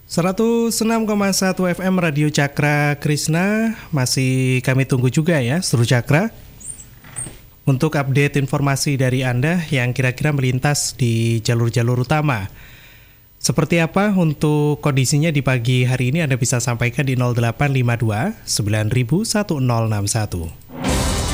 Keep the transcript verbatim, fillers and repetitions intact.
seratus enam koma satu F M Radio Cakra Krishna. Masih kami tunggu juga ya seluruh Cakra untuk update informasi dari Anda yang kira-kira melintas di jalur-jalur utama. Seperti apa untuk kondisinya di pagi hari ini Anda bisa sampaikan di nol delapan lima dua sembilan nol nol satu nol enam satu.